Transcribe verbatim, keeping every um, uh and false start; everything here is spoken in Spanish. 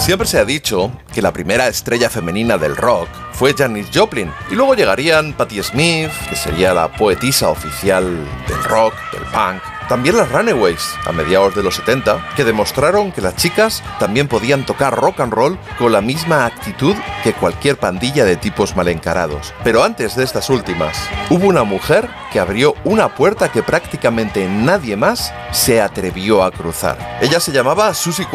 Siempre se ha dicho que la primera estrella femenina del rock fue Janis Joplin, y luego llegarían Patti Smith, que sería la poetisa oficial del rock, del punk. También las Runaways, a mediados de los setenta, que demostraron que las chicas también podían tocar rock and roll con la misma actitud que cualquier pandilla de tipos mal encarados. Pero antes de estas últimas, hubo una mujer que abrió una puerta que prácticamente nadie más se atrevió a cruzar. Ella se llamaba Susie